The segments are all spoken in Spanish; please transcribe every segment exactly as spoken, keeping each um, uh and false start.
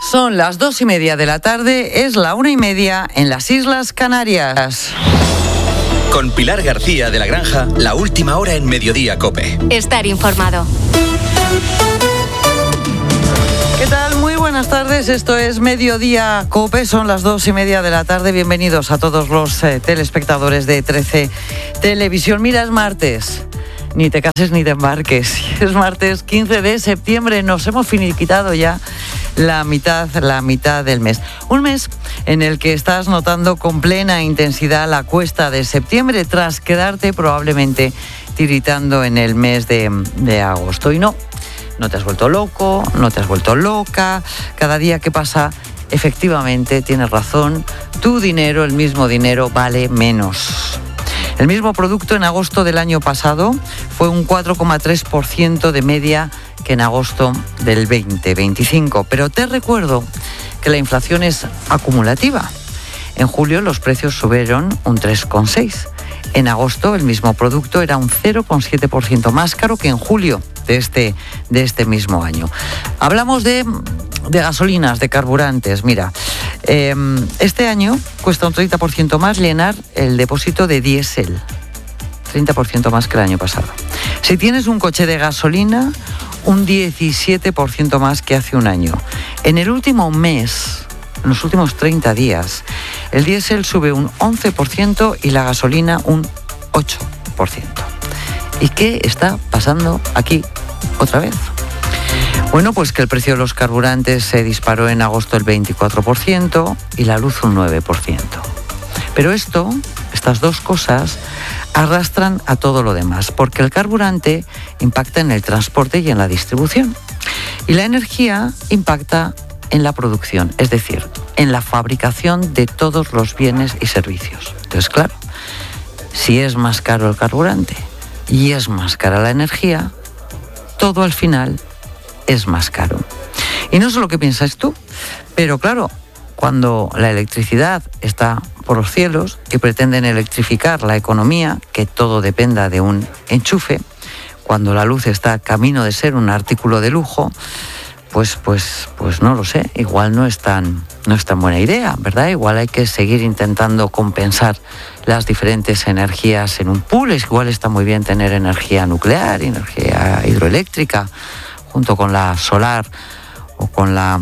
Son las dos y media de la tarde, es la una y media en las Islas Canarias. Con Pilar García de la Granja, la última hora en Mediodía COPE. Estar informado. ¿Qué tal? Muy buenas tardes, esto es Mediodía COPE, son las dos y media de la tarde. Bienvenidos a todos los eh, telespectadores de trece Televisión. Mira, es martes. Ni te cases ni te embarques. Es martes quince de septiembre. Nos hemos finiquitado ya la mitad, la mitad del mes. Un mes en el que estás notando con plena intensidad la cuesta de septiembre tras quedarte probablemente tiritando en el mes de, de agosto. Y no, no te has vuelto loco, no te has vuelto loca. Cada día que pasa, efectivamente, tienes razón, tu dinero, el mismo dinero, vale menos. El mismo producto en agosto del año pasado fue un cuatro coma tres por ciento de media que en agosto del veinte veinticinco. Pero te recuerdo que la inflación es acumulativa. En julio los precios subieron un tres coma seis por ciento. En agosto el mismo producto era un cero coma siete por ciento más caro que en julio de este, de este mismo año. Hablamos de, de gasolinas, de carburantes. Mira, eh, este año cuesta un treinta por ciento más llenar el depósito de diésel. treinta por ciento más que el año pasado. Si tienes un coche de gasolina, un diecisiete por ciento más que hace un año. En el último mes, en los últimos treinta días, el diésel sube un once por ciento y la gasolina un ocho por ciento. ¿Y qué está pasando aquí otra vez? Bueno, pues que el precio de los carburantes se disparó en agosto el veinticuatro por ciento y la luz un nueve por ciento. Pero esto, estas dos cosas, arrastran a todo lo demás, porque el carburante impacta en el transporte y en la distribución. Y la energía impacta en la producción, es decir, en la fabricación de todos los bienes y servicios. Entonces, claro, si es más caro el carburante y es más cara la energía, todo al final es más caro. Y no sé lo que piensas tú, pero claro, cuando la electricidad está por los cielos y pretenden electrificar la economía, que todo dependa de un enchufe, cuando la luz está camino de ser un artículo de lujo, pues, pues, pues no lo sé, igual no es tan, no es tan buena idea, ¿verdad? Igual hay que seguir intentando compensar las diferentes energías en un pool. Es igual está muy bien tener energía nuclear, energía hidroeléctrica, junto con la solar o con la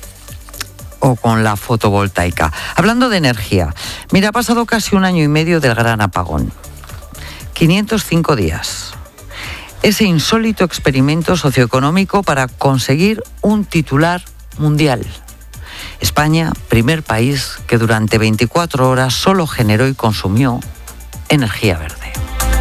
o con la fotovoltaica. Hablando de energía, mira, ha pasado casi un año y medio del gran apagón. quinientos cinco días. Ese insólito experimento socioeconómico para conseguir un titular mundial. España, primer país que durante veinticuatro horas solo generó y consumió energía verde.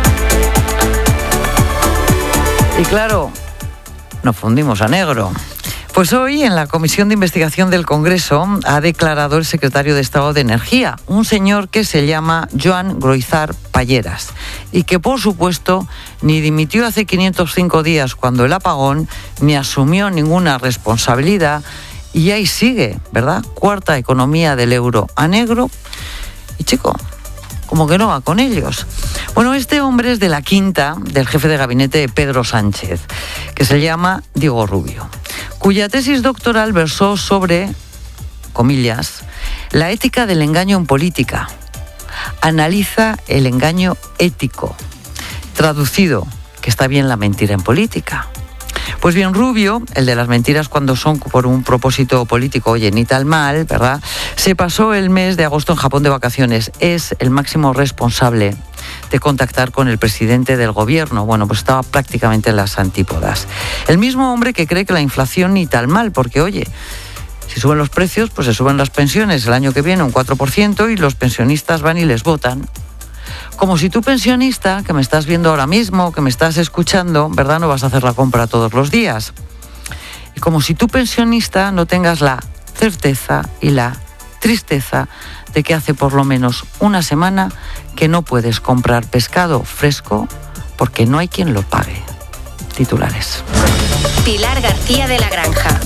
Y claro, nos fundimos a negro. Pues hoy en la Comisión de Investigación del Congreso ha declarado el secretario de Estado de Energía, un señor que se llama Joan Groizar Palleras y que por supuesto ni dimitió hace quinientos cinco días cuando el apagón, ni asumió ninguna responsabilidad y ahí sigue, ¿verdad? Cuarta economía del euro a negro y chico, como que no va con ellos. Bueno, este hombre es de la quinta del jefe de gabinete de Pedro Sánchez, que se llama Diego Rubio, cuya tesis doctoral versó sobre, comillas, la ética del engaño en política. Analiza el engaño ético. Traducido, que está bien la mentira en política. Pues bien, Rubio, el de las mentiras cuando son por un propósito político, oye, ni tal mal, ¿verdad? Se pasó el mes de agosto en Japón de vacaciones. Es el máximo responsable de contactar con el presidente del gobierno. Bueno, pues estaba prácticamente en las antípodas. El mismo hombre que cree que la inflación ni tal mal, porque, oye, si suben los precios, pues se suben las pensiones el año que viene un cuatro por ciento y los pensionistas van y les votan. Como si tú, pensionista, que me estás viendo ahora mismo, que me estás escuchando, ¿verdad? No vas a hacer la compra todos los días. Y como si tú, pensionista, no tengas la certeza y la tristeza de que hace por lo menos una semana que no puedes comprar pescado fresco porque no hay quien lo pague. Titulares. Pilar García de la Granja.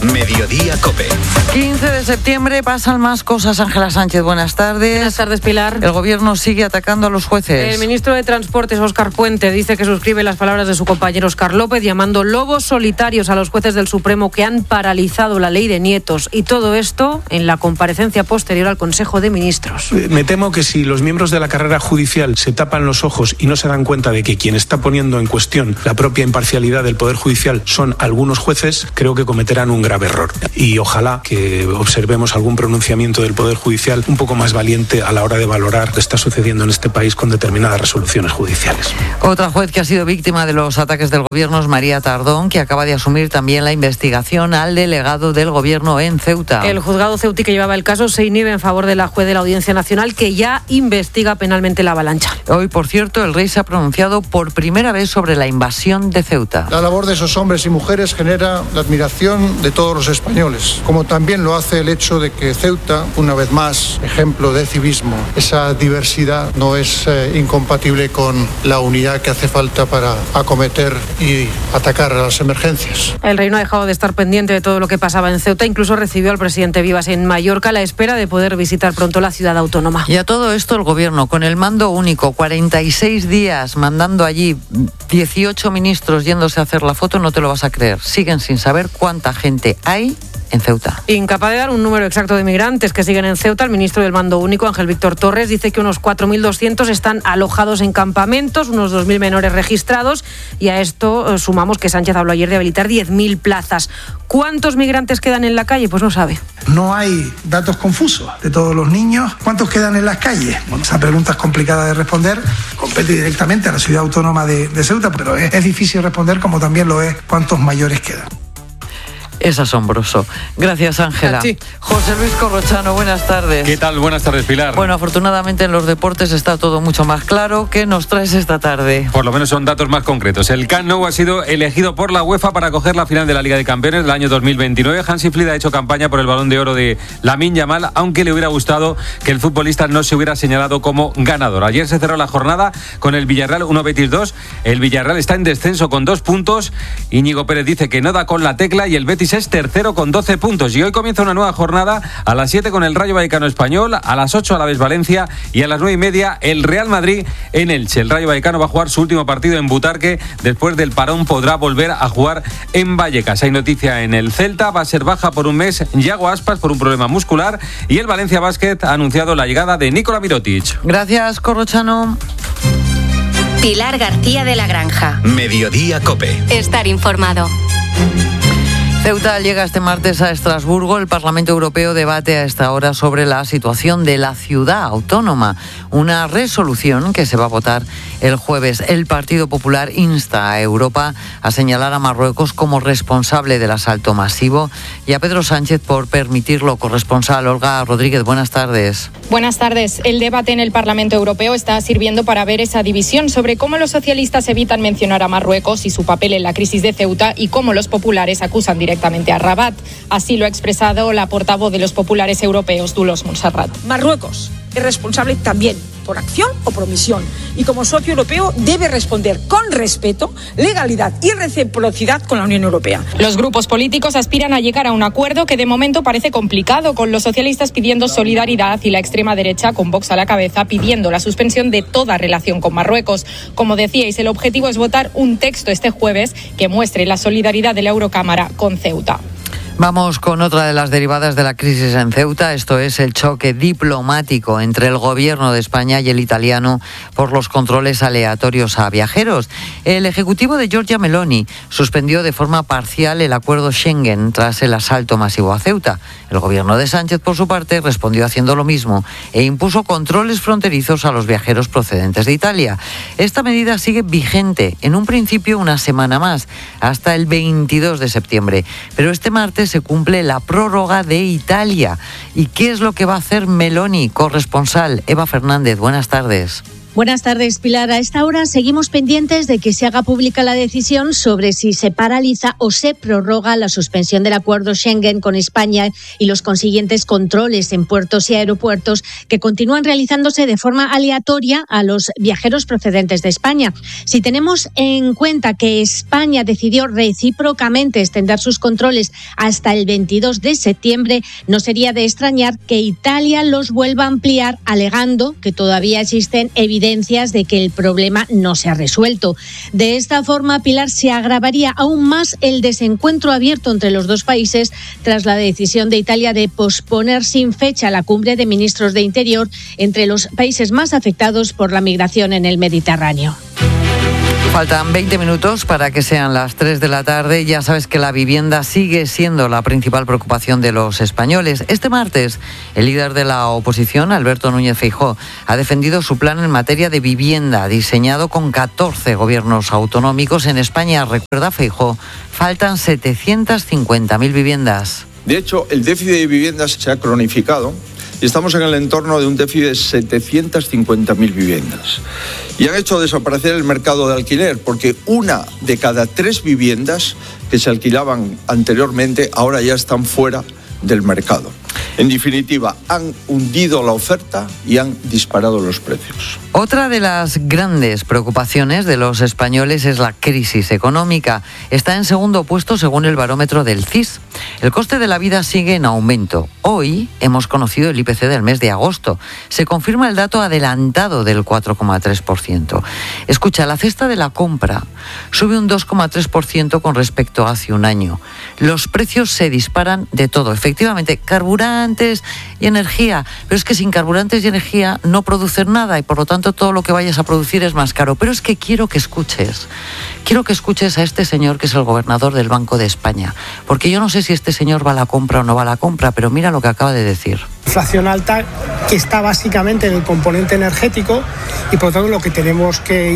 Mediodía COPE. quince de septiembre pasan más cosas. Ángela Sánchez, buenas tardes. Buenas tardes, Pilar. El gobierno sigue atacando a los jueces. El ministro de Transportes, Óscar Puente, dice que suscribe las palabras de su compañero Óscar López, llamando lobos solitarios a los jueces del Supremo que han paralizado la ley de nietos. Y todo esto en la comparecencia posterior al Consejo de Ministros. Me temo que si los miembros de la carrera judicial se tapan los ojos y no se dan cuenta de que quien está poniendo en cuestión la propia imparcialidad del Poder Judicial son algunos jueces, creo que cometerán un grave error. Y ojalá que observemos algún pronunciamiento del Poder Judicial un poco más valiente a la hora de valorar lo que está sucediendo en este país con determinadas resoluciones judiciales. Otra juez que ha sido víctima de los ataques del gobierno es María Tardón, que acaba de asumir también la investigación al delegado del gobierno en Ceuta. El juzgado ceutí que llevaba el caso se inhibe en favor de la juez de la Audiencia Nacional, que ya investiga penalmente la avalancha. Hoy, por cierto, el rey se ha pronunciado por primera vez sobre la invasión de Ceuta. La labor de esos hombres y mujeres genera la admiración de todos los españoles, como también lo hace el hecho de que Ceuta, una vez más, ejemplo de civismo, esa diversidad no es eh, incompatible con la unidad que hace falta para acometer y atacar a las emergencias. El rey no ha dejado de estar pendiente de todo lo que pasaba en Ceuta, incluso recibió al presidente Vivas en Mallorca a la espera de poder visitar pronto la ciudad autónoma. Y a todo esto el gobierno, con el mando único, cuarenta y seis días mandando allí dieciocho ministros yéndose a hacer la foto, no te lo vas a creer. Siguen sin saber cuánta gente hay en Ceuta. Incapaz de dar un número exacto de migrantes que siguen en Ceuta, el ministro del Mando Único, Ángel Víctor Torres, dice que unos cuatro mil doscientos están alojados en campamentos, unos dos mil menores registrados, y a esto eh, sumamos que Sánchez habló ayer de habilitar diez mil plazas. ¿Cuántos migrantes quedan en la calle? Pues no sabe. No hay datos confusos de todos los niños. ¿Cuántos quedan en las calles? Bueno, esa pregunta es complicada de responder, compete directamente a la ciudad autónoma de, de Ceuta, pero es, es difícil responder, como también lo es cuántos mayores quedan. Es asombroso. Gracias, Ángela. José Luis Corrochano, buenas tardes. ¿Qué tal? Buenas tardes, Pilar. Bueno, afortunadamente en los deportes está todo mucho más claro. ¿Qué nos traes esta tarde? Por lo menos son datos más concretos. El Camp Nou ha sido elegido por la UEFA para acoger la final de la Liga de Campeones del año dos mil veintinueve. Hansi Flick ha hecho campaña por el Balón de Oro de Lamine Yamal, aunque le hubiera gustado que el futbolista no se hubiera señalado como ganador. Ayer se cerró la jornada con el Villarreal uno Betis dos. El Villarreal está en descenso con dos puntos. Íñigo Pérez dice que no da con la tecla y el Betis es tercero con doce puntos. Y hoy comienza una nueva jornada a las siete con el Rayo Vallecano Español, a las ocho a la vez Valencia y a las nueve y media el Real Madrid en Elche. El Rayo Vallecano va a jugar su último partido en Butarque. Después del parón podrá volver a jugar en Vallecas. Hay noticia en el Celta, va a ser baja por un mes Yago Aspas por un problema muscular, y el Valencia Basket ha anunciado la llegada de Nikola Mirotic. Gracias, Corrochano. Pilar García de la Granja. Mediodía COPE. Estar informado. Ceuta llega este martes a Estrasburgo. El Parlamento Europeo debate a esta hora sobre la situación de la ciudad autónoma. Una resolución que se va a votar el jueves. El Partido Popular insta a Europa a señalar a Marruecos como responsable del asalto masivo y a Pedro Sánchez por permitirlo. Corresponsal Olga Rodríguez, buenas tardes. Buenas tardes. El debate en el Parlamento Europeo está sirviendo para ver esa división sobre cómo los socialistas evitan mencionar a Marruecos y su papel en la crisis de Ceuta, y cómo los populares acusan directamente directamente a Rabat. Así lo ha expresado la portavoz de los populares europeos, Dolors Montserrat. Marruecos es responsable también por acción o por omisión, y como socio europeo debe responder con respeto, legalidad y reciprocidad con la Unión Europea. Los grupos políticos aspiran a llegar a un acuerdo que de momento parece complicado, con los socialistas pidiendo solidaridad y la extrema derecha con Vox a la cabeza pidiendo la suspensión de toda relación con Marruecos. Como decíais, el objetivo es votar un texto este jueves que muestre la solidaridad de la Eurocámara con Ceuta. Vamos con otra de las derivadas de la crisis en Ceuta. Esto es el choque diplomático entre el gobierno de España y el italiano por los controles aleatorios a viajeros. El ejecutivo de Giorgia Meloni suspendió de forma parcial el acuerdo Schengen tras el asalto masivo a Ceuta. El gobierno de Sánchez, por su parte, respondió haciendo lo mismo e impuso controles fronterizos a los viajeros procedentes de Italia. Esta medida sigue vigente, en un principio una semana más, hasta el veintidós de septiembre. Pero este martes se cumple la prórroga de Italia. ¿Y qué es lo que va a hacer Meloni? Corresponsal Eva Fernández, buenas tardes. Buenas tardes, Pilar. A esta hora seguimos pendientes de que se haga pública la decisión sobre si se paraliza o se prorroga la suspensión del acuerdo Schengen con España y los consiguientes controles en puertos y aeropuertos que continúan realizándose de forma aleatoria a los viajeros procedentes de España. Si tenemos en cuenta que España decidió recíprocamente extender sus controles hasta el veintidós de septiembre, no sería de extrañar que Italia los vuelva a ampliar, alegando que todavía existen evidencias de que el problema no se ha resuelto. De esta forma, Pilar, se agravaría aún más el desencuentro abierto entre los dos países tras la decisión de Italia de posponer sin fecha la cumbre de ministros de Interior entre los países más afectados por la migración en el Mediterráneo. Faltan veinte minutos para que sean las tres de la tarde. Ya sabes que la vivienda sigue siendo la principal preocupación de los españoles. Este martes, el líder de la oposición, Alberto Núñez Feijóo, ha defendido su plan en materia de vivienda, diseñado con catorce gobiernos autonómicos. En España, recuerda Feijóo, faltan setecientas cincuenta mil viviendas. De hecho, el déficit de viviendas se ha cronificado y estamos en el entorno de un déficit de setecientas cincuenta mil viviendas. Y han hecho desaparecer el mercado de alquiler, porque una de cada tres viviendas que se alquilaban anteriormente ahora ya están fuera del mercado. En definitiva, han hundido la oferta y han disparado los precios. Otra de las grandes preocupaciones de los españoles es la crisis económica. Está en segundo puesto según el barómetro del C I S. El coste de la vida sigue en aumento. Hoy hemos conocido el I P C del mes de agosto. Se confirma el dato adelantado del cuatro coma tres por ciento. Escucha, la cesta de la compra sube un dos coma tres por ciento con respecto a hace un año. Los precios se disparan de todo. Efectivamente, carburantes y energía. Pero es que sin carburantes y energía no producen nada y por lo tanto todo lo que vayas a producir es más caro. Pero es que quiero que escuches, quiero que escuches a este señor que es el gobernador del Banco de España. Porque yo no sé si este señor va a la compra o no va a la compra, pero mira lo que acaba de decir. Inflación alta que está básicamente en el componente energético y por lo tanto lo que tenemos que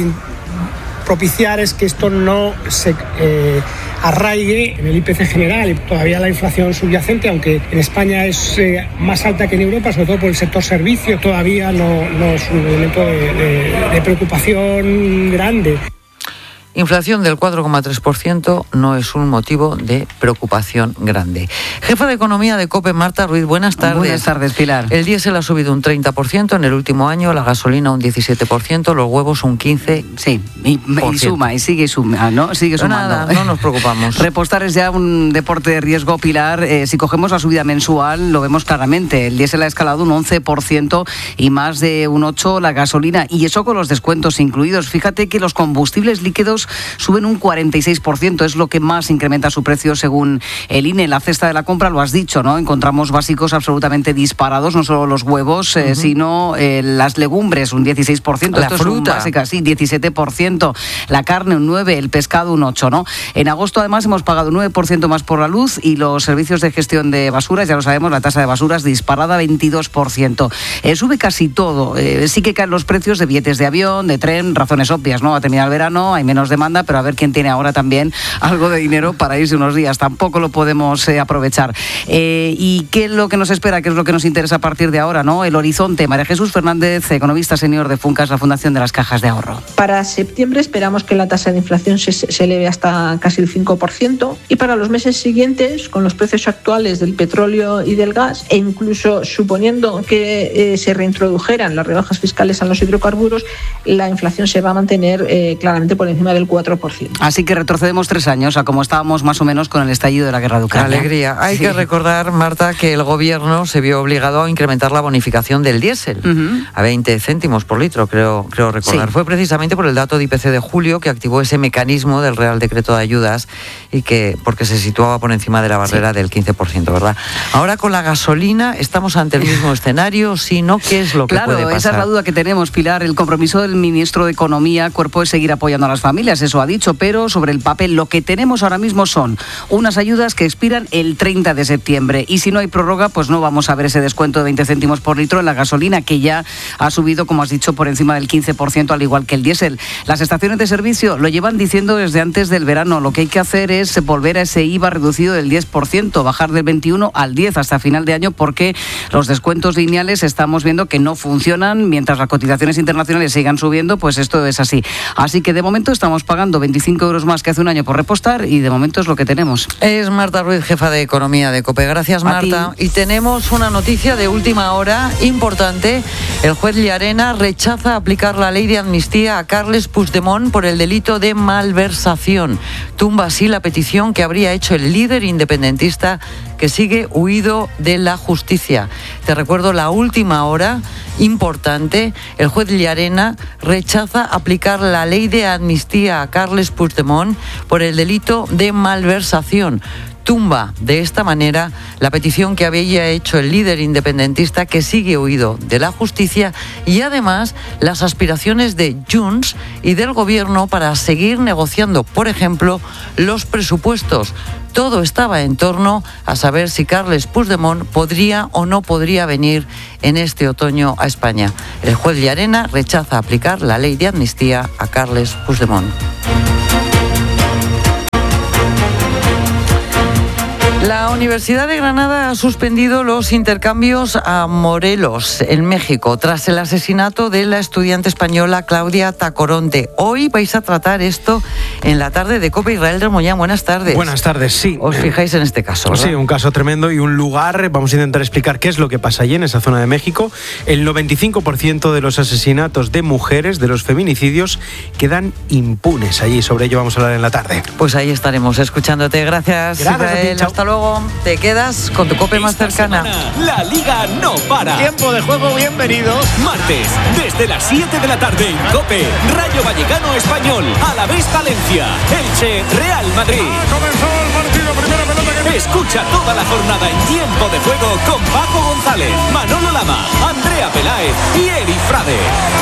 propiciar es que esto no se eh, arraigue en el I P C general. Todavía la inflación subyacente, aunque en España es eh, más alta que en Europa, sobre todo por el sector servicio, todavía no, no es un elemento de, de, de preocupación grande. Inflación del cuatro coma tres por ciento no es un motivo de preocupación grande. Jefa de Economía de COPE, Marta Ruiz, buenas tardes. Buenas tardes, Pilar. El diésel ha subido un treinta por ciento en el último año, la gasolina un diecisiete por ciento, los huevos un quince por ciento. Sí, y, y suma, y sigue suma, ¿no? Sigue sumando. Nada, no nos preocupamos. Repostar es ya un deporte de riesgo, Pilar. Eh, si cogemos la subida mensual, lo vemos claramente. El diésel ha escalado un once por ciento y más de un ocho por ciento la gasolina. Y eso con los descuentos incluidos. Fíjate que los combustibles líquidos suben un cuarenta y seis por ciento, es lo que más incrementa su precio según el I N E. La cesta de la compra, lo has dicho, ¿no? Encontramos básicos absolutamente disparados, no solo los huevos, uh-huh. eh, sino eh, las legumbres, un dieciséis por ciento. La Esto fruta. Es un básica, sí, diecisiete por ciento. La carne un nueve por ciento, el pescado un ocho por ciento, ¿no? En agosto, además, hemos pagado un nueve por ciento más por la luz y los servicios de gestión de basuras, ya lo sabemos, la tasa de basuras disparada veintidós por ciento. Eh, sube casi todo. Eh, sí que caen los precios de billetes de avión, de tren, razones obvias, ¿no? Va a terminar el verano, hay menos demanda, pero a ver quién tiene ahora también algo de dinero para irse unos días. Tampoco lo podemos eh, aprovechar. Eh, ¿Y qué es lo que nos espera? ¿Qué es lo que nos interesa a partir de ahora, ¿no? El horizonte. María Jesús Fernández, economista senior de Funcas, la Fundación de las Cajas de Ahorro. Para septiembre esperamos que la tasa de inflación se, se eleve hasta casi el cinco por ciento y para los meses siguientes, con los precios actuales del petróleo y del gas, e incluso suponiendo que eh, se reintrodujeran las rebajas fiscales a los hidrocarburos, la inflación se va a mantener eh, claramente por encima del cuatro por ciento. Así que retrocedemos tres años a como estábamos más o menos con el estallido de la guerra de Ucrania. Alegría. Hay sí. que recordar, Marta, que el gobierno se vio obligado a incrementar la bonificación del diésel uh-huh. a veinte céntimos por litro, creo, creo recordar. Sí. Fue precisamente por el dato de I P C de julio que activó ese mecanismo del Real Decreto de Ayudas y que porque se situaba por encima de la barrera sí. del quince por ciento, ¿verdad? Ahora con la gasolina estamos ante el mismo escenario, si no, ¿qué es lo que claro, puede pasar? Esa es la duda que tenemos, Pilar. El compromiso del ministro de Economía, cuerpo, es seguir apoyando a las familias. familias, eso ha dicho, pero sobre el papel lo que tenemos ahora mismo son unas ayudas que expiran el treinta de septiembre y si no hay prórroga, pues no vamos a ver ese descuento de veinte céntimos por litro en la gasolina, que ya ha subido, como has dicho, por encima del quince por ciento, al igual que el diésel. Las estaciones de servicio lo llevan diciendo desde antes del verano. Lo que hay que hacer es volver a ese I V A reducido del diez por ciento, bajar del veintiuno al diez hasta final de año, porque los descuentos lineales estamos viendo que no funcionan. Mientras las cotizaciones internacionales sigan subiendo, pues esto es así. Así que de momento estamos pagando veinticinco euros más que hace un año por repostar y de momento es lo que tenemos. Es Marta Ruiz, jefa de Economía de COPE. Gracias, Marta. Y tenemos una noticia de última hora importante. El juez Llarena rechaza aplicar la ley de amnistía a Carles Puigdemont por el delito de malversación. Tumba así la petición que habría hecho el líder independentista, que sigue huido de la justicia. Te recuerdo la última hora importante. El juez Llarena rechaza aplicar la ley de amnistía a Carles Puigdemont por el delito de malversación. Tumba de esta manera la petición que había hecho el líder independentista, que sigue huido de la justicia, y además las aspiraciones de Junts y del gobierno para seguir negociando, por ejemplo, los presupuestos. Todo estaba en torno a saber si Carles Puigdemont podría o no podría venir en este otoño a España. El juez Llarena rechaza aplicar la ley de amnistía a Carles Puigdemont. La Universidad de Granada ha suspendido los intercambios a Morelos, en México, tras el asesinato de la estudiante española Claudia Tacoronte. Hoy vais a tratar esto en la tarde de COPE. Israel del Mollán, buenas tardes. Buenas tardes, sí. Os fijáis en este caso, ¿verdad? Sí, un caso tremendo y un lugar. Vamos a intentar explicar qué es lo que pasa allí, en esa zona de México. El noventa y cinco por ciento de los asesinatos de mujeres, de los feminicidios, quedan impunes allí. Sobre ello vamos a hablar en la tarde. Pues ahí estaremos escuchándote. Gracias, Gracias Israel. Hasta luego. Te quedas con tu COPE más cercana. La Liga no para. Tiempo de juego, bienvenidos. Martes, desde las siete de la tarde en COPE, Rayo Vallecano Español, Alavés Valencia, Elche, Real Madrid. Ha comenzado el partido, primera pelota que... Escucha toda la jornada en Tiempo de Juego con Paco González, Manolo Lama, Andrea Peláez y Eri Frade.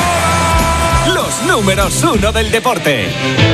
Los números uno del deporte.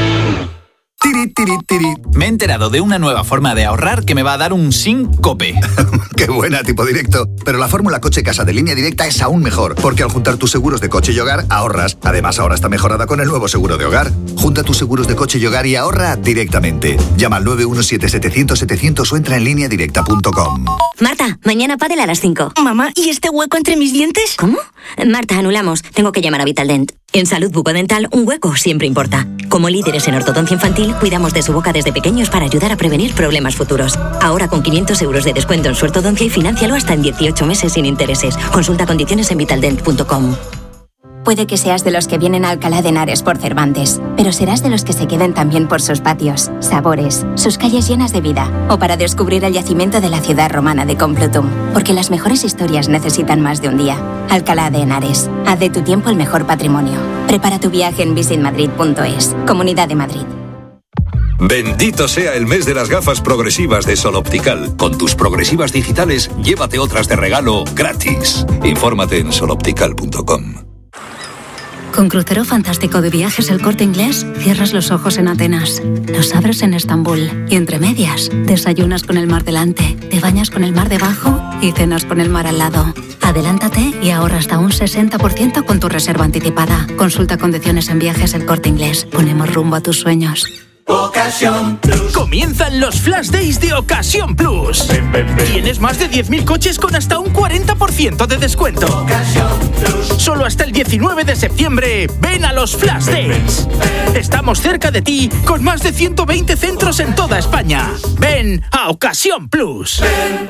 Tiri, tiri, tiri. Me he enterado de una nueva forma de ahorrar que me va a dar un síncope. ¡Qué buena, tipo directo! Pero la fórmula Coche Casa de Línea Directa es aún mejor, porque al juntar tus seguros de coche y hogar, ahorras. Además, ahora está mejorada con el nuevo seguro de hogar. Junta tus seguros de coche y hogar y ahorra directamente. Llama al nueve uno siete, setecientos, setecientos o entra en línea directa punto com. Marta, mañana pádel a las cinco. Mamá, ¿y este hueco entre mis dientes? ¿Cómo? Marta, anulamos. Tengo que llamar a Vitaldent. En salud bucodental, un hueco siempre importa. Como líderes en ortodoncia infantil, cuidamos de su boca desde pequeños para ayudar a prevenir problemas futuros. Ahora con quinientos euros de descuento en su ortodoncia y fináncialo hasta en dieciocho meses sin intereses. Consulta condiciones en vitaldent punto com. Puede que seas de los que vienen a Alcalá de Henares por Cervantes, pero serás de los que se queden también por sus patios, sabores, sus calles llenas de vida, o para descubrir el yacimiento de la ciudad romana de Complutum, porque las mejores historias necesitan más de un día. Alcalá de Henares, haz de tu tiempo el mejor patrimonio. Prepara tu viaje en visit madrid punto es. Comunidad de Madrid. Bendito sea el mes de las gafas progresivas de Sol Optical. Con tus progresivas digitales, llévate otras de regalo gratis. Infórmate en sol optical punto com. Con Crucero Fantástico de Viajes El Corte Inglés, cierras los ojos en Atenas, los abres en Estambul y entre medias, desayunas con el mar delante, te bañas con el mar debajo y cenas con el mar al lado. Adelántate y ahorra hasta un sesenta por ciento con tu reserva anticipada. Consulta condiciones en Viajes El Corte Inglés. Ponemos rumbo a tus sueños. Ocasión Plus. Comienzan los Flash Days de Ocasión Plus. Ven, ven, ven. Tienes más de diez mil coches con hasta un cuarenta por ciento de descuento. Ocasión Plus. Solo hasta el diecinueve de septiembre. Ven a los Flash Days. Ven, ven. Estamos cerca de ti con más de ciento veinte centros en toda España. Ven a Ocasión Plus. Ven.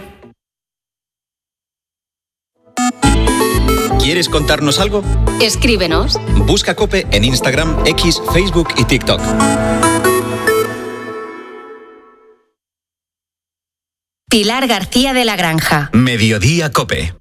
¿Quieres contarnos algo? Escríbenos. Busca COPE en Instagram, X, Facebook y TikTok. Pilar García de la Granja. Mediodía COPE.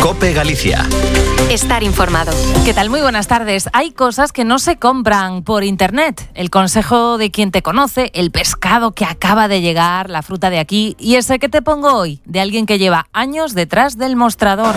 COPE Galicia. Estar informado. ¿Qué tal? Muy buenas tardes. Hay cosas que no se compran por internet. El consejo de quien te conoce, el pescado que acaba de llegar, la fruta de aquí y ese que te pongo hoy, de alguien que lleva años detrás del mostrador.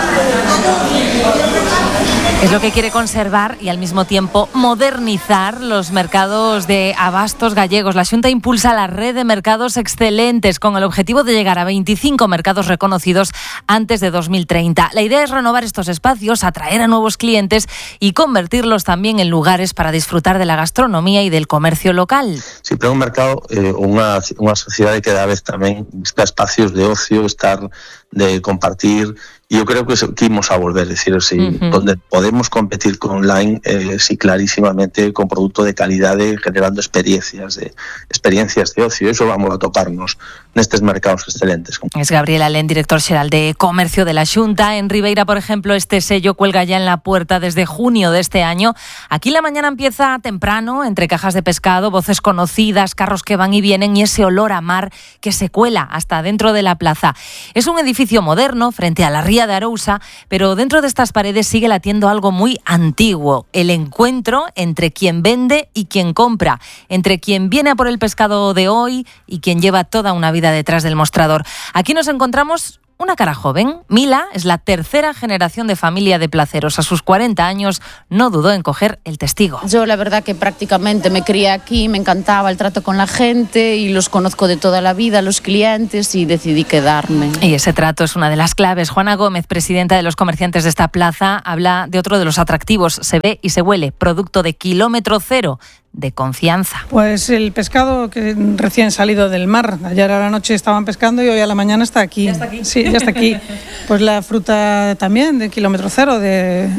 Es lo que quiere conservar y al mismo tiempo modernizar los mercados de abastos gallegos. La Xunta impulsa la red de mercados excelentes con el objetivo de llegar a veinticinco mercados reconocidos antes de dos mil treinta. La idea es renovar estos espacios, atraer a nuevos clientes y convertirlos también en lugares para disfrutar de la gastronomía y del comercio local. Sí, pero un mercado, eh, unha, unha sociedade que cada vez tamén busca espacios de ocio, estar, de compartir. Y yo creo que aquí íbamos a volver, es decir, sí, uh-huh. donde podemos competir con online, eh, sí, clarísimamente, con producto de calidad, de, generando experiencias de experiencias de ocio. Eso vamos a toparnos en estos mercados excelentes. Es Gabriel Alén, director xeral de Comercio de la Xunta. En Ribeira, por ejemplo, este sello cuelga ya en la puerta desde junio de este año. Aquí la mañana empieza temprano, entre cajas de pescado, voces conocidas, carros que van y vienen y ese olor a mar que se cuela hasta dentro de la plaza. Es un edificio moderno frente a la ría de Arousa, pero dentro de estas paredes sigue latiendo algo muy antiguo, el encuentro entre quien vende y quien compra, entre quien viene a por el pescado de hoy y quien lleva toda una vida detrás del mostrador. Aquí nos encontramos una cara joven. Mila es la tercera generación de familia de placeros. A sus cuarenta años no dudó en coger el testigo. Yo la verdad que prácticamente me crié aquí, me encantaba el trato con la gente y los conozco de toda la vida, los clientes, y decidí quedarme. Y ese trato es una de las claves. Juana Gómez, presidenta de los comerciantes de esta plaza, habla de otro de los atractivos. Se ve y se huele, producto de kilómetro cero, de confianza. Pues el pescado que recién salido del mar. Ayer a la noche estaban pescando y hoy a la mañana está aquí. ¿Ya está aquí? Sí, ya está aquí. Pues la fruta también de kilómetro cero. De,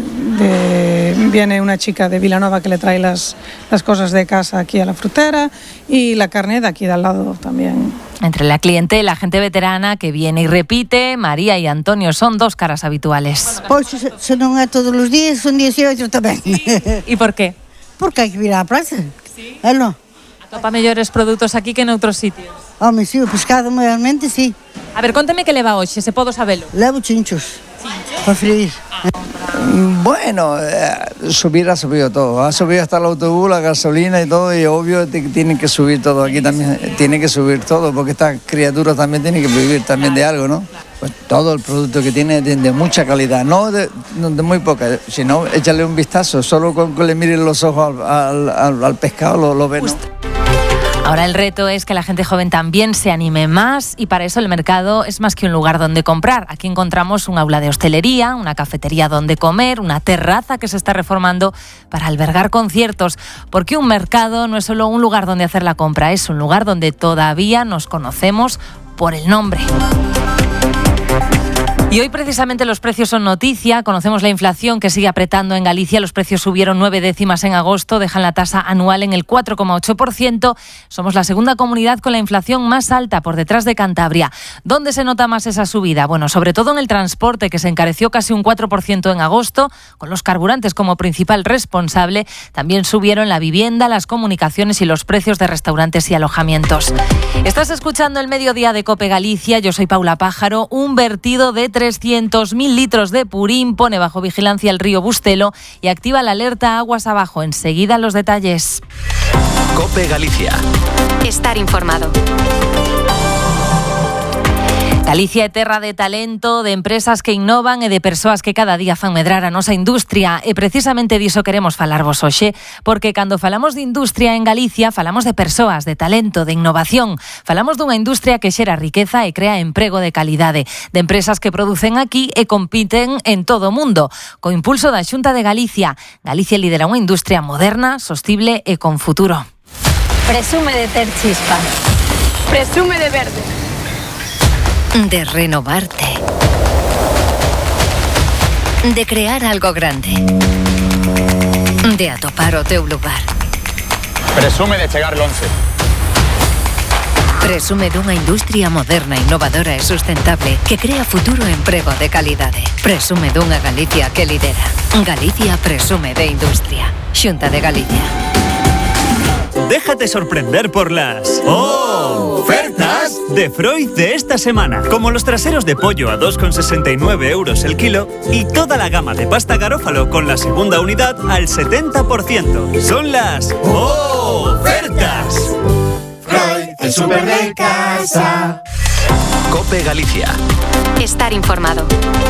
de, viene una chica de Vilanova que le trae las, las cosas de casa aquí a la frutera, y la carne de aquí de al lado también. Entre la clientela, gente veterana que viene y repite, María y Antonio son dos caras habituales. Pues se non é todos os días, son dieciocho tamén. ¿Y por qué? Porque hai que vir á praza. Sí. É non? Atopa mellores produtos aquí que en outros sitios. Home, sí, o pescado realmente sí. A ver, conteme que leva hoxe, se podo sabelo. Levo chinchos. Chinchos? Para freír. Bueno, eh, subir ha subido todo. Ha subido hasta el autobús, la gasolina y todo, y obvio que tienen que subir todo. Aquí también tiene que subir todo, porque estas criaturas también tienen que vivir también de algo, ¿no? Pues todo el producto que tiene de, de mucha calidad, no de, de muy poca, sino échale un vistazo, solo con que le miren los ojos al, al, al pescado lo, lo ven, ¿no? Ahora el reto es que la gente joven también se anime más, y para eso el mercado es más que un lugar donde comprar. Aquí encontramos un aula de hostelería, una cafetería donde comer, una terraza que se está reformando para albergar conciertos, porque un mercado no es solo un lugar donde hacer la compra, es un lugar donde todavía nos conocemos por el nombre. Y hoy precisamente los precios son noticia. Conocemos la inflación que sigue apretando en Galicia. Los precios subieron nueve décimas en agosto, dejan la tasa anual en el cuatro coma ocho por ciento. Somos la segunda comunidad con la inflación más alta, por detrás de Cantabria. ¿Dónde se nota más esa subida? Bueno, sobre todo en el transporte, que se encareció casi un cuatro por ciento en agosto, con los carburantes como principal responsable. También subieron la vivienda, las comunicaciones y los precios de restaurantes y alojamientos. Estás escuchando el Mediodía de COPE Galicia. Yo soy Paula Pájaro. Un vertido de trescientos mil litros de purín pone bajo vigilancia el río Bustelo y activa la alerta aguas abajo. Enseguida los detalles. COPE Galicia. Estar informado. Galicia é terra de talento, de empresas que innovan e de persoas que cada día fan medrar a nosa industria, e precisamente diso queremos falarvos hoxe, porque cando falamos de industria en Galicia falamos de persoas, de talento, de innovación. Falamos dunha industria que xera riqueza e crea emprego de calidade, de empresas que producen aquí e compiten en todo o mundo. Co impulso da Xunta de Galicia, Galicia lidera unha industria moderna, sostible e con futuro. Presume de ter chispa. Presume de verde. De renovarte. De crear algo grande. De atopar o teu lugar. Presume de chegar lonxe. Presume dunha industria moderna, innovadora e sustentable que crea futuro e emprego de calidade. Presume dunha Galicia que lidera. Galicia presume de industria. Xunta de Galicia. Déjate sorprender por las ofertas de Freud de esta semana, como los traseros de pollo a dos con sesenta y nueve euros el kilo y toda la gama de pasta Garófalo con la segunda unidad al setenta por ciento. Son las ofertas. Freud, el súper de casa. COPE Galicia. Estar informado.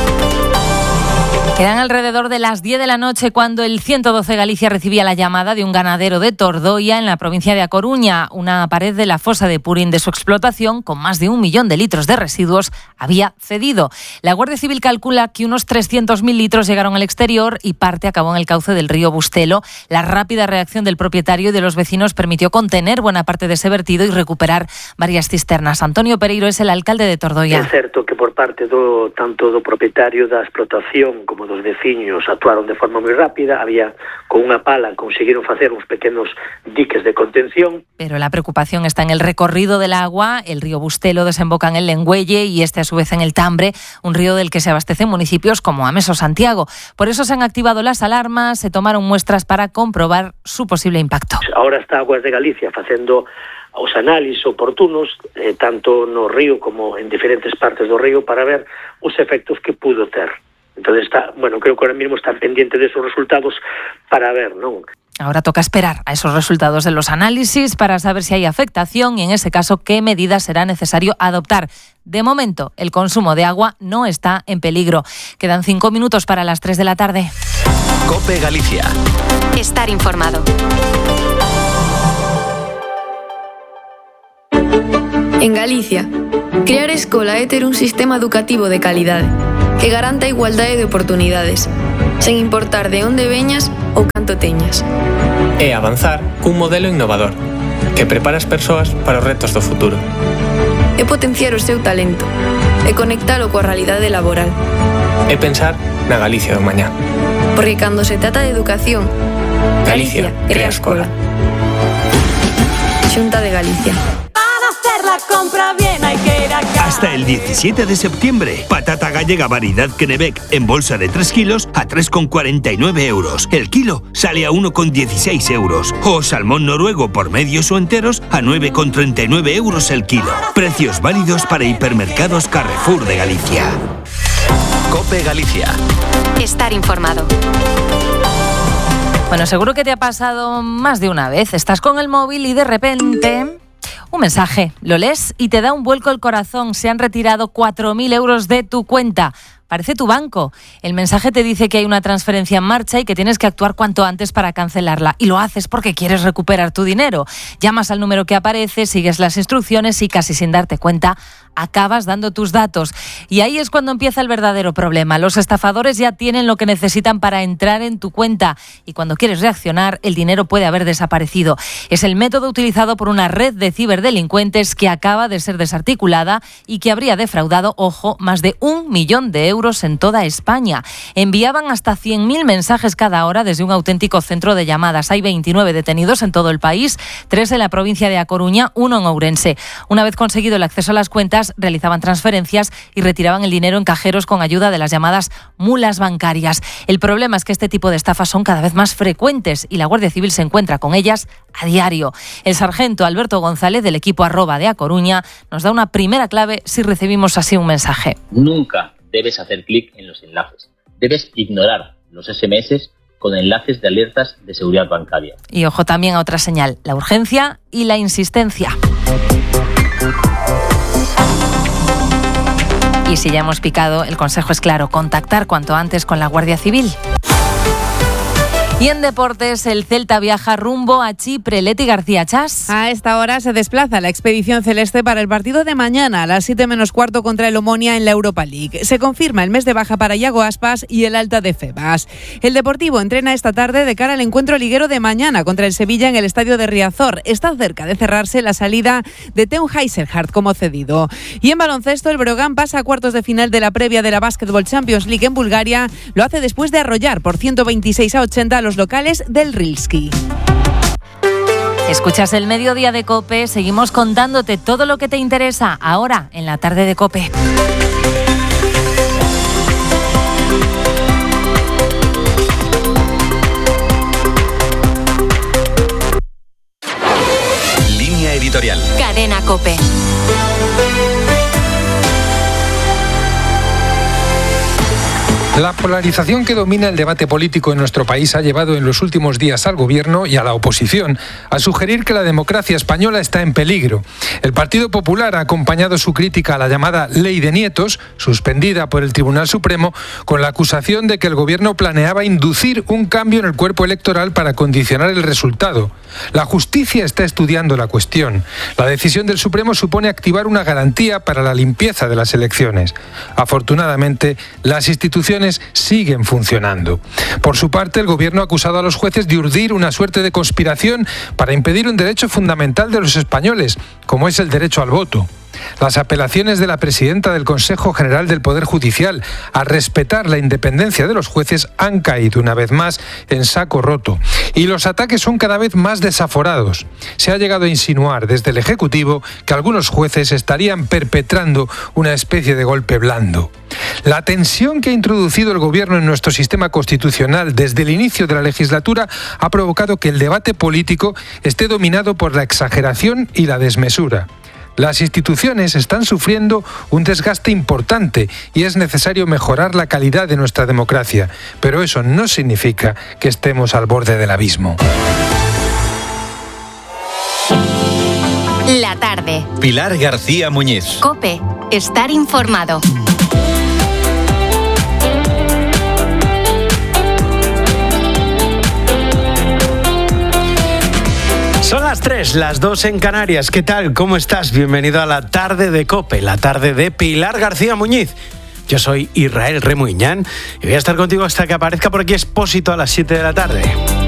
Quedan alrededor de las diez de la noche cuando el ciento doce Galicia recibía la llamada de un ganadero de Tordoia en la provincia de A Coruña. Una pared de la fosa de Purín de su explotación, con más de un millón de litros de residuos, había cedido. La Guardia Civil calcula que unos trescientos mil litros llegaron al exterior y parte acabó en el cauce del río Bustelo. La rápida reacción del propietario y de los vecinos permitió contener buena parte de ese vertido y recuperar varias cisternas. Antonio Pereiro es el alcalde de Tordoia. É certo que por parte do tanto do propietario da explotación como dos veciños actuaron de forma moi rápida, había con unha pala conseguiron facer uns pequenos diques de contención. Pero la preocupación está en el recorrido del agua. El río Bustelo desemboca en el Lengüelle y este a su vez en el Tambre, un río del que se abastecen municipios como Ames o Santiago. Por eso se han activado las alarmas, se tomaron muestras para comprobar su posible impacto. Ahora está Aguas de Galicia facendo os análises oportunos, eh, tanto no río como en diferentes partes do río, para ver os efectos que pudo ter. Entonces está, bueno, creo que ahora mismo están pendientes de esos resultados para ver, ¿no? Ahora toca esperar a esos resultados de los análisis para saber si hay afectación y, en ese caso, qué medidas será necesario adoptar. De momento, el consumo de agua no está en peligro. Quedan cinco minutos para las tres de la tarde. COPE Galicia. Estar informado. En Galicia, crear escola é ter un sistema educativo de calidade que garanta a igualdade de oportunidades, sen importar de onde veñas ou canto teñas. É avanzar cun modelo innovador que prepara as persoas para os retos do futuro. É potenciar o seu talento e conectalo coa realidade laboral. É pensar na Galicia do mañá. Porque cando se trata de educación, Galicia crea escola. Xunta de Galicia. La compra bien, hay que ir a casa. Hasta el diecisiete de septiembre, patata gallega variedad Kennebec en bolsa de tres kilos a tres con cuarenta y nueve euros. El kilo sale a uno con dieciséis euros. O salmón noruego por medios o enteros a nueve con treinta y nueve euros el kilo. Precios válidos para hipermercados Carrefour de Galicia. COPE Galicia. Estar informado. Bueno, seguro que te ha pasado más de una vez. Estás con el móvil y de repente... un mensaje, lo lees y te da un vuelco el corazón. Se han retirado cuatro mil euros de tu cuenta. Parece tu banco. El mensaje te dice que hay una transferencia en marcha y que tienes que actuar cuanto antes para cancelarla. Y lo haces porque quieres recuperar tu dinero. Llamas al número que aparece, sigues las instrucciones y casi sin darte cuenta acabas dando tus datos. Y ahí es cuando empieza el verdadero problema. Los estafadores ya tienen lo que necesitan para entrar en tu cuenta y cuando quieres reaccionar, el dinero puede haber desaparecido. Es el método utilizado por una red de ciberdelincuentes que acaba de ser desarticulada y que habría defraudado, ojo, más de un millón de euros en toda España. Enviaban hasta cien mil mensajes cada hora desde un auténtico centro de llamadas. Hay veintinueve detenidos en todo el país, tres en la provincia de A Coruña, uno en Ourense. Una vez conseguido el acceso a las cuentas, realizaban transferencias y retiraban el dinero en cajeros con ayuda de las llamadas mulas bancarias. El problema es que este tipo de estafas son cada vez más frecuentes y la Guardia Civil se encuentra con ellas a diario. El sargento Alberto González, del equipo arroba de A Coruña, nos da una primera clave si recibimos así un mensaje. Nunca debes hacer clic en los enlaces. Debes ignorar los ese eme ese con enlaces de alertas de seguridad bancaria. Y ojo también a otra señal, la urgencia y la insistencia. Y si ya hemos picado, el consejo es claro, contactar cuanto antes con la Guardia Civil. Y en deportes, el Celta viaja rumbo a Chipre. Leti García Chas. A esta hora se desplaza la expedición celeste para el partido de mañana a las siete menos cuarto contra el Omonia en la Europa League. Se confirma el mes de baja para Iago Aspas y el alta de Febas. El Deportivo entrena esta tarde de cara al encuentro liguero de mañana contra el Sevilla en el estadio de Riazor. Está cerca de cerrarse la salida de Teun Heiselhardt como cedido. Y en baloncesto, el Breogán pasa a cuartos de final de la previa de la Basketball Champions League en Bulgaria. Lo hace después de arrollar por ciento veintiséis a ochenta a los locales del Rilski. Escuchas el Mediodía de COPE, seguimos contándote todo lo que te interesa ahora en la tarde de COPE. Línea editorial. Cadena COPE. La polarización que domina el debate político en nuestro país ha llevado en los últimos días al Gobierno y a la oposición a sugerir que la democracia española está en peligro. El Partido Popular ha acompañado su crítica a la llamada Ley de Nietos, suspendida por el Tribunal Supremo, con la acusación de que el Gobierno planeaba inducir un cambio en el cuerpo electoral para condicionar el resultado. La justicia está estudiando la cuestión. La decisión del Supremo supone activar una garantía para la limpieza de las elecciones. Afortunadamente, las instituciones siguen funcionando. Por su parte, el Gobierno ha acusado a los jueces de urdir una suerte de conspiración para impedir un derecho fundamental de los españoles, como es el derecho al voto. Las apelaciones de la presidenta del Consejo General del Poder Judicial a respetar la independencia de los jueces han caído una vez más en saco roto. Y los ataques son cada vez más desaforados. Se ha llegado a insinuar desde el Ejecutivo que algunos jueces estarían perpetrando una especie de golpe blando. La tensión que ha introducido el Gobierno en nuestro sistema constitucional desde el inicio de la legislatura ha provocado que el debate político esté dominado por la exageración y la desmesura. Las instituciones están sufriendo un desgaste importante y es necesario mejorar la calidad de nuestra democracia, pero eso no significa que estemos al borde del abismo. La tarde. Pilar García Muñiz. COPE. Estar informado. Son las tres, las dos en Canarias. ¿Qué tal? ¿Cómo estás? Bienvenido a la tarde de COPE, la tarde de Pilar García Muñiz. Yo soy Israel Remuñán y voy a estar contigo hasta que aparezca por aquí Expósito a las siete de la tarde.